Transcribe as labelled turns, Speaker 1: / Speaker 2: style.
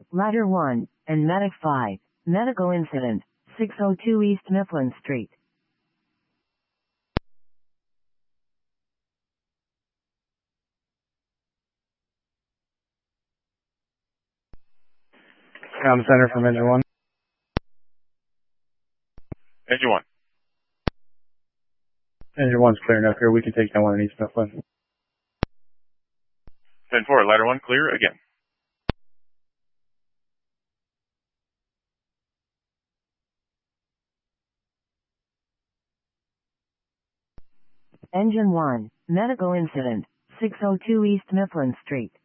Speaker 1: Ladder 1, and Medic 5. Medical incident, 602 East Mifflin Street.
Speaker 2: Comm Center from Engine 1.
Speaker 3: Engine 1.
Speaker 2: Engine 1's clear enough here. We can take that one in East Mifflin.
Speaker 3: 10-4, ladder 1 clear again.
Speaker 1: Engine 1, medical incident, 602 East Mifflin Street.